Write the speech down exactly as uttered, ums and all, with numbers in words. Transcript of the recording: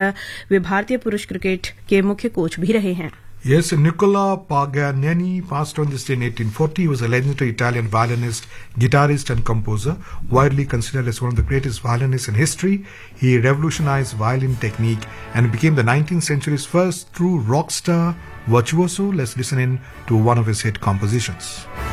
द्वारा वे भारतीय पुरुष क्रिकेट के मुख्य कोच भी रहे हैं. Yes, Nicola Paganini passed on this day in eighteen forty. He was a legendary Italian violinist, guitarist and composer, widely considered as one of the greatest violinists in history. He revolutionized violin technique and became the nineteenth century's first true rock star virtuoso. Let's listen in to one of his hit compositions.